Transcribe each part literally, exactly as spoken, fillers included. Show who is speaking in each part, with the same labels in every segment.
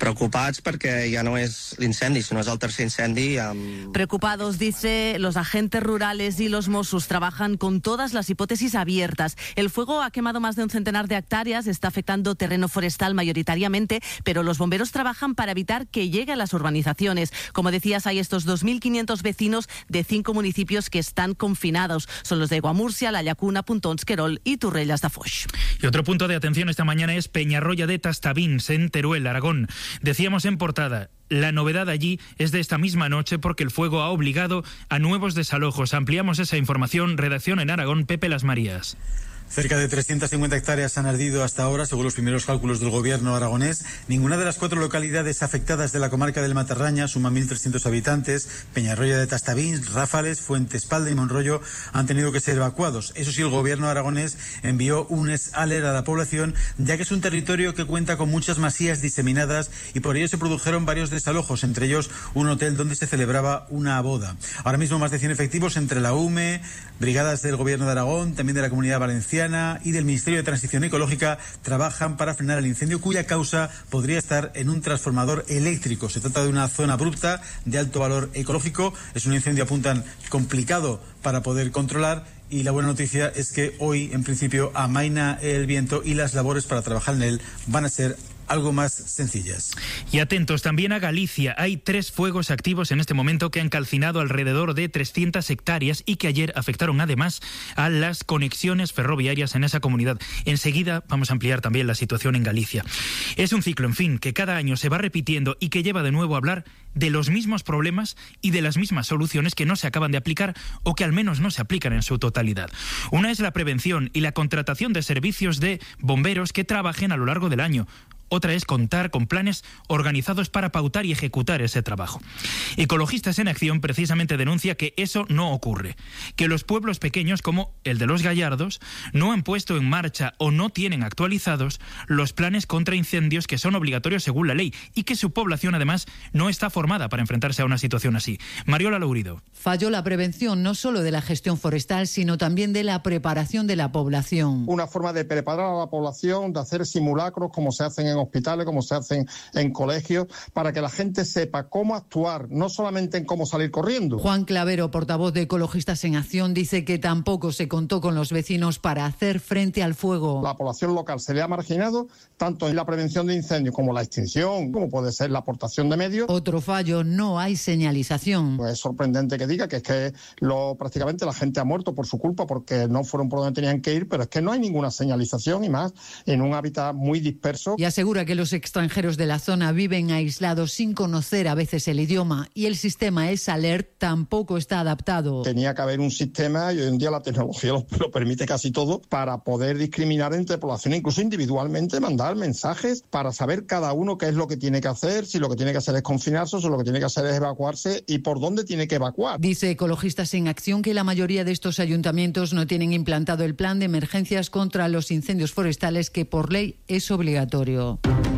Speaker 1: Preocupats perquè ja no és l'incendi, sinó és el tercer incendi. Amb...
Speaker 2: Preocupados, dice, los agentes rurales y los Mossos trabajan con todas las hipótesis abiertas. El fuego ha quemado más de un centenar de hectáreas, está afectando terreno forestal mayoritariamente, pero los bomberos trabajan para evitar que llegue a las urbanizaciones. Como decías, hay estos dos mil quinientos vecinos de cinco municipios que están confinados. Son los de Guamúrcia, La Llacuna, Puntons, Querol y Torrelles de Foix.
Speaker 3: Y otro punto de atención esta mañana es Peñarroya de Tastavins, en Teruel, Aragón. Decíamos en portada, la novedad allí es de esta misma noche porque el fuego ha obligado a nuevos desalojos. Ampliamos esa información. Redacción en Aragón, Pepe Las Marías.
Speaker 4: Cerca de trescientas cincuenta hectáreas han ardido hasta ahora, según los primeros cálculos del gobierno aragonés. Ninguna de las cuatro localidades afectadas de la comarca del Matarraña suma mil trescientos habitantes. Peñarroya de Tastavins, Ráfales, Fuentespalda y Monroyo han tenido que ser evacuados. Eso sí, el gobierno aragonés envió un S-Alert a la población, ya que es un territorio que cuenta con muchas masías diseminadas y por ello se produjeron varios desalojos, entre ellos un hotel donde se celebraba una boda. Ahora mismo más de cien efectivos entre la U M E, brigadas del gobierno de Aragón, también de la Comunidad Valenciana y del Ministerio de Transición Ecológica trabajan para frenar el incendio, cuya causa podría estar en un transformador eléctrico. Se trata de una zona abrupta de alto valor ecológico. Es un incendio, apuntan, complicado para poder controlar. Y la buena noticia es que hoy, en principio, amaina el viento y las labores para trabajar en él van a ser algo más sencillas.
Speaker 3: Y atentos también a Galicia. Hay tres fuegos activos en este momento que han calcinado alrededor de trescientas hectáreas y que ayer afectaron además a las conexiones ferroviarias en esa comunidad. Enseguida vamos a ampliar también la situación en Galicia. Es un ciclo, en fin, que cada año se va repitiendo y que lleva de nuevo a hablar de los mismos problemas y de las mismas soluciones que no se acaban de aplicar o que al menos no se aplican en su totalidad. Una es la prevención y la contratación de servicios de bomberos que trabajen a lo largo del año. Otra es contar con planes organizados para pautar y ejecutar ese trabajo. Ecologistas en Acción precisamente denuncia que eso no ocurre, que los pueblos pequeños como el de Los Gallardos no han puesto en marcha o no tienen actualizados los planes contra incendios que son obligatorios según la ley y que su población además no está formada para enfrentarse a una situación así. Mariola Lourido.
Speaker 5: Falló la prevención no solo de la gestión forestal, sino también de la preparación de la población.
Speaker 6: Una forma de preparar a la población, de hacer simulacros como se hacen en hospitales, como se hacen en colegios, para que la gente sepa cómo actuar, no solamente en cómo salir corriendo.
Speaker 5: Juan Clavero, portavoz de Ecologistas en Acción, dice que tampoco se contó con los vecinos para hacer frente al fuego.
Speaker 6: La población local se le ha marginado, tanto en la prevención de incendios como la extinción, como puede ser la aportación de medios.
Speaker 5: Otro fallo, no hay señalización.
Speaker 6: Pues es sorprendente que diga que es que lo, prácticamente la gente ha muerto por su culpa porque no fueron por donde tenían que ir, pero es que no hay ninguna señalización y más en un hábitat muy disperso.
Speaker 5: Y asegura que los extranjeros de la zona viven aislados sin conocer a veces el idioma y el sistema S-Alert tampoco está adaptado.
Speaker 6: Tenía que haber un sistema, y hoy en día la tecnología lo, lo permite casi todo, para poder discriminar entre poblaciones, incluso individualmente mandar mensajes para saber cada uno qué es lo que tiene que hacer, si lo que tiene que hacer es confinarse o si lo que tiene que hacer es evacuarse y por dónde tiene que evacuar.
Speaker 5: Dice Ecologistas en Acción que la mayoría de estos ayuntamientos no tienen implantado el plan de emergencias contra los incendios forestales que por ley es obligatorio.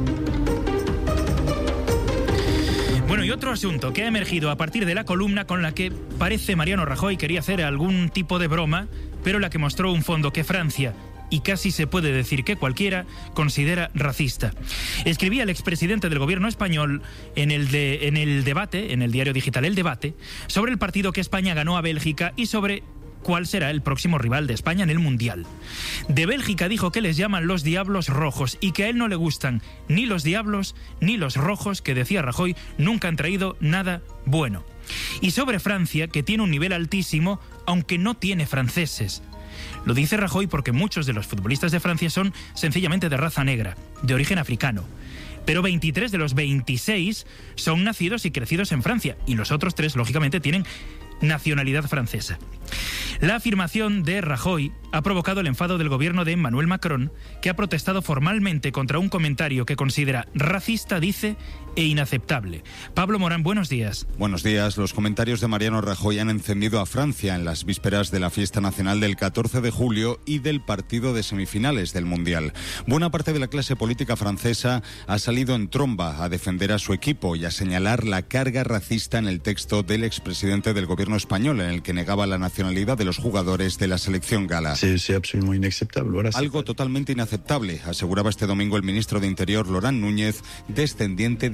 Speaker 3: Bueno, y otro asunto que ha emergido a partir de la columna con la que parece Mariano Rajoy quería hacer algún tipo de broma, pero la que mostró un fondo que Francia, y casi se puede decir que cualquiera, considera racista. Escribía el expresidente del gobierno español en el, de, en el debate, en el diario digital El Debate, sobre el partido que España ganó a Bélgica y sobre cuál será el próximo rival de España en el Mundial. De Bélgica dijo que les llaman los Diablos Rojos y que a él no le gustan ni los Diablos ni los Rojos, que decía Rajoy, nunca han traído nada bueno. Y sobre Francia, que tiene un nivel altísimo, aunque no tiene franceses. Lo dice Rajoy porque muchos de los futbolistas de Francia son sencillamente de raza negra, de origen africano. Pero veintitrés de los veintiséis son nacidos y crecidos en Francia, y los otros tres, lógicamente, tienen nacionalidad francesa. La afirmación de Rajoy ha provocado el enfado del gobierno de Emmanuel Macron, que ha protestado formalmente contra un comentario que considera racista, dice, e inaceptable. Pablo Morán, buenos días.
Speaker 7: Buenos días. Los comentarios de Mariano Rajoy han encendido a Francia en las vísperas de la fiesta nacional del catorce de julio y del partido de semifinales del Mundial. Buena parte de la clase política francesa ha salido en tromba a defender a su equipo y a señalar la carga racista en el texto del expresidente del gobierno español, en el que negaba la nacionalidad de los jugadores de la selección gala.
Speaker 8: Sí, sí, absolutamente inaceptable.
Speaker 7: Algo totalmente inaceptable, aseguraba este domingo el ministro de Interior, Laurent Núñez, descendiente